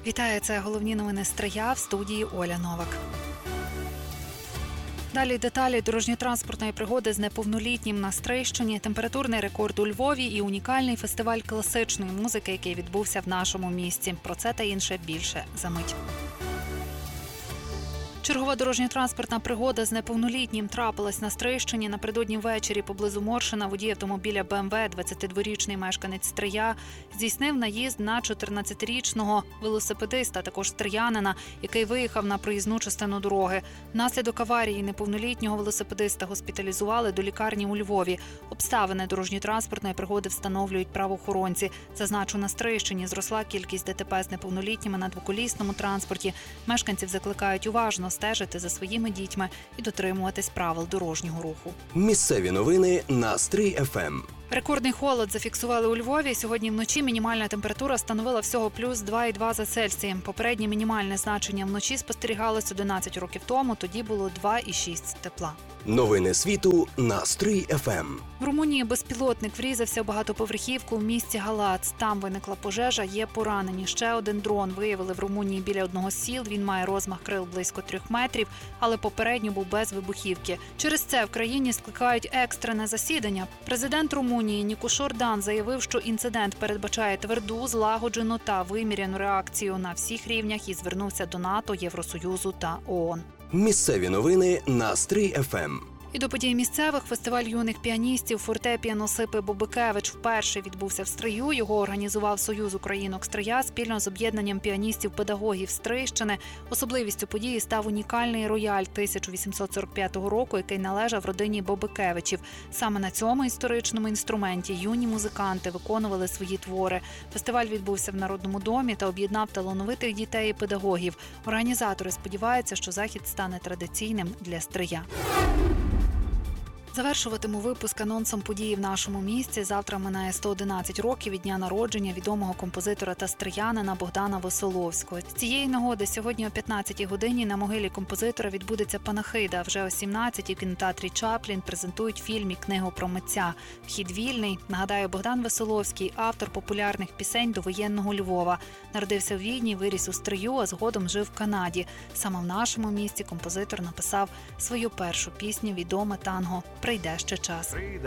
Вітаю, це головні новини Стрия, в студії Оля Новак. Далі деталі дорожньо-транспортної пригоди з неповнолітнім на Стрийщині, температурний рекорд у Львові і унікальний фестиваль класичної музики, який відбувся в нашому місті. Про це та інше більше за мить. Чергова дорожньо-транспортна пригода з неповнолітнім трапилась на Стрийщині. Напередодні ввечері поблизу Моршина водій автомобіля BMW, 22-річний мешканець Стрия, здійснив наїзд на 14-річного велосипедиста, також стриянина, який виїхав на проїзну частину дороги. Внаслідок аварії неповнолітнього велосипедиста госпіталізували до лікарні у Львові. Обставини дорожньо-транспортної пригоди встановлюють правоохоронці. Зазначу, на Стрийщині зросла кількість ДТП з неповнолітніми на двоколісному транспорті. Мешканців закликають уважно стежити за своїми дітьми і дотримуватись правил дорожнього руху. Місцеві новини на Стрий ФМ. Рекордний холод зафіксували у Львові. Сьогодні вночі мінімальна температура становила всього плюс 2,2 за Цельсієм. Попереднє мінімальне значення вночі спостерігалось 11 років тому, тоді було 2,6 тепла. Новини світу на Стрий ФМ. В Румунії безпілотник врізався в багатоповерхівку в місті Галац. Там виникла пожежа, є поранені. Ще один дрон виявили в Румунії біля одного з сіл. Він має розмах крил близько 3 метрів, але попередньо був без вибухівки. Через це в країні скликають екстрене засідання. Президент Румунії Никош Ордан заявив, що інцидент передбачає тверду, злагоджену та виміряну реакцію на всіх рівнях і звернувся до НАТО, Євросоюзу та ООН. Місцеві новини на Стрий ФМ. І до подій місцевих фестиваль юних піаністів «Фортепіано Осипи Бобикевич» вперше відбувся в Стрию. Його організував Союз українок Стрия спільно з об'єднанням піаністів-педагогів Стрийщини. Особливістю події став унікальний рояль 1845 року, який належав родині Бобикевичів. Саме на цьому історичному інструменті юні музиканти виконували свої твори. Фестиваль відбувся в Народному домі та об'єднав талановитих дітей і педагогів. Організатори сподіваються, що захід стане традиційним для Стрия. Завершуватиму випуск анонсом події в нашому місті. Завтра минає 111 років від дня народження відомого композитора та стриянина Богдана Веселовського. З цієї нагоди сьогодні о 15-й годині на могилі композитора відбудеться панахида. Вже о 17-й в кінотеатрі Чаплін презентують фільм і книгу про митця. Вхід вільний. Нагадаю, Богдан Веселовський – автор популярних пісень довоєнного Львова. Народився в Відні, виріс у Стрию, а згодом жив в Канаді. Саме в нашому місті композитор написав свою першу пісню «Відоме танго» «Прийде ще час».